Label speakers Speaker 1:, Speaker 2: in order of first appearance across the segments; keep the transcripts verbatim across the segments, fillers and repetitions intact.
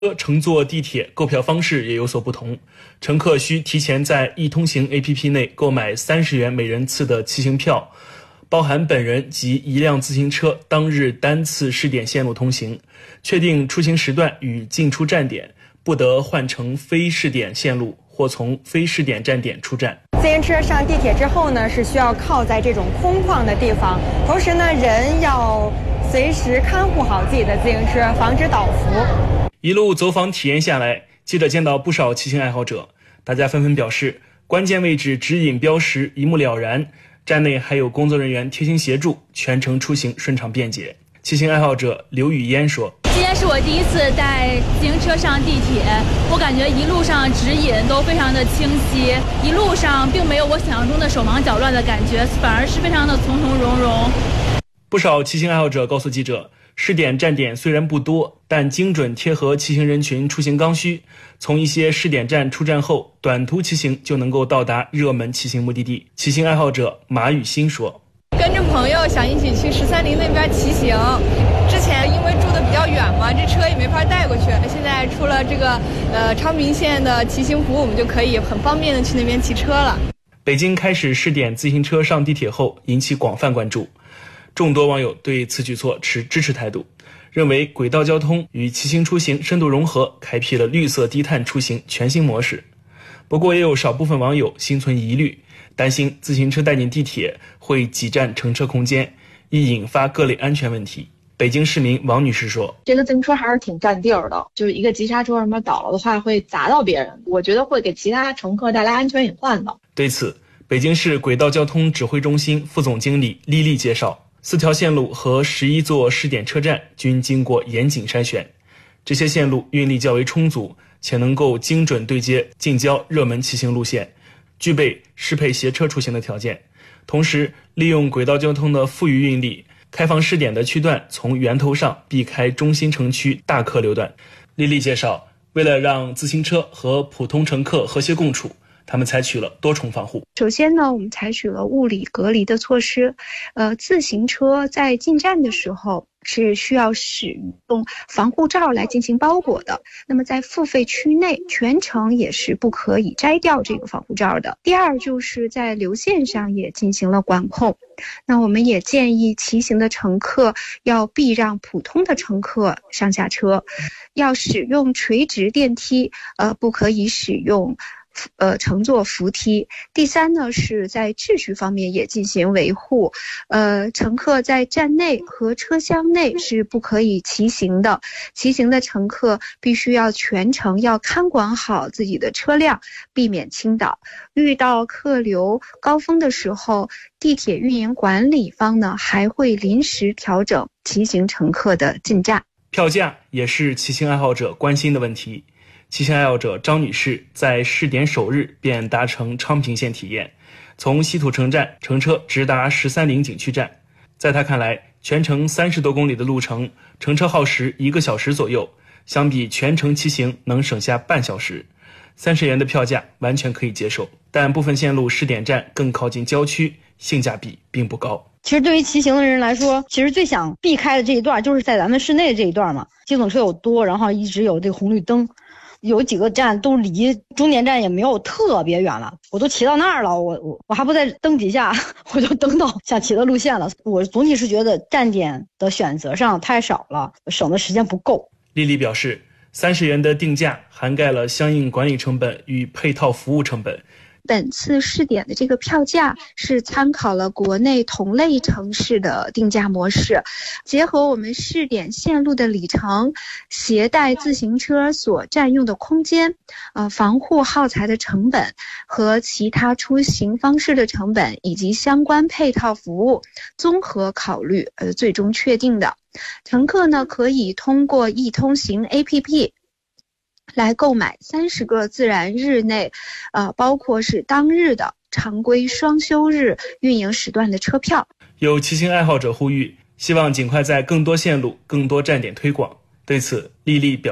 Speaker 1: 乘坐地铁购票方式也有所不同，乘客需提前在易通行 A P P 内购买三十元每人次的骑行票，包含本人及一辆自行车当日单次试点线路通行，确定出行时段与进出站点，不得换乘非试点线路或从非试点站点出站。
Speaker 2: 自行车上地铁之后呢，是需要靠在这种空旷的地方，同时呢，人要随时看护好自己的自行车，防止倒伏。
Speaker 1: 一路走访体验下来，记者见到不少骑行爱好者，大家纷纷表示，关键位置指引标识一目了然，站内还有工作人员贴心协助，全程出行顺畅便捷。骑行爱好者刘雨嫣说：“
Speaker 3: 今天是我第一次带自行车上地铁，我感觉一路上指引都非常的清晰，一路上并没有我想象中的手忙脚乱的感觉，反而是非常的从从容容。”
Speaker 1: 不少骑行爱好者告诉记者，试点站点虽然不多，但精准贴合骑行人群出行刚需。从一些试点站出站后，短途骑行就能够到达热门骑行目的地。骑行爱好者马雨欣说：“
Speaker 4: 跟着朋友想一起去十三陵那边骑行，之前因为住的比较远嘛，这车也没法带过去。现在出了这个呃昌平线的骑行服，我们就可以很方便的去那边骑车了。”
Speaker 1: 北京开始试点自行车上地铁后，引起广泛关注。众多网友对此举措持支持态度，认为轨道交通与骑行出行深度融合，开辟了绿色低碳出行全新模式。不过也有少部分网友心存疑虑，担心自行车带进地铁会挤占乘车空间，易引发各类安全问题。北京市民王女士说：“
Speaker 5: 这个自行车还是挺占地儿的，就是一个急刹车什么倒了的话会砸到别人，我觉得会给其他乘客带来安全隐患的。”
Speaker 1: 对此，北京市轨道交通指挥中心副总经理丽丽介绍，四条线路和十一座试点车站均经过严谨筛选，这些线路运力较为充足，且能够精准对接近郊热门骑行路线，具备适配携车出行的条件。同时，利用轨道交通的富余运力，开放试点的区段从源头上避开中心城区大客流段。丽丽介绍，为了让自行车和普通乘客和谐共处，他们采取了多重防护。
Speaker 6: 首先呢，我们采取了物理隔离的措施。呃，自行车在进站的时候是需要使用防护罩来进行包裹的。那么在付费区内，全程也是不可以摘掉这个防护罩的。第二，就是在流线上也进行了管控。那我们也建议骑行的乘客要避让普通的乘客上下车，要使用垂直电梯，呃，不可以使用呃，乘坐扶梯。第三呢，是在秩序方面也进行维护。呃，乘客在站内和车厢内是不可以骑行的。骑行的乘客必须要全程要看管好自己的车辆，避免倾倒。遇到客流高峰的时候，地铁运营管理方呢还会临时调整骑行乘客的进站。
Speaker 1: 票价也是骑行爱好者关心的问题。骑行爱好者张女士在试点首日便搭乘昌平线体验，从西土城站乘车直达十三陵景区站。在她看来，全程三十多公里的路程，乘车耗时一个小时左右，相比全程骑行能省下半小时。三十元的票价完全可以接受，但部分线路试点站更靠近郊区，性价比并不高。
Speaker 7: 其实对于骑行的人来说，其实最想避开的这一段就是在咱们市内的这一段嘛，机动车又多，然后一直有这个红绿灯。有几个站都离终点站也没有特别远了，我都骑到那儿了，我我我还不在灯底下，我就登到想骑的路线了。我总体是觉得站点的选择上太少了，省的时间不够。
Speaker 1: 丽丽表示，三十元的定价涵盖了相应管理成本与配套服务成本。
Speaker 6: 本次试点的这个票价是参考了国内同类城市的定价模式，结合我们试点线路的里程、携带自行车所占用的空间、呃防护耗材的成本和其他出行方式的成本以及相关配套服务，综合考虑呃最终确定的。乘客呢可以通过易通行 A P P来购买三十个自然日内，呃，包括是当日的常规双休日运营时段的车票。
Speaker 1: 有骑行爱好者呼吁，希望尽快在更多线路、更多站点推广。对此，丽丽表示：“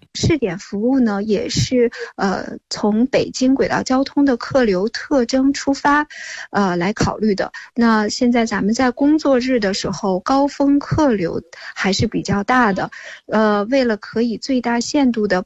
Speaker 6: 试点服务呢，也是呃从北京轨道交通的客流特征出发，呃来考虑的。那现在咱们在工作日的时候，高峰客流还是比较大的，呃，为了可以最大限度的